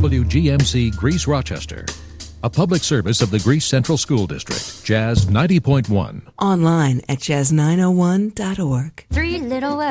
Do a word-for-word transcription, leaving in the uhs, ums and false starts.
W G M C Greece Rochester. A public service of the Greece Central School District. Jazz ninety point one. Online at jazz nine oh one dot org. Three little words.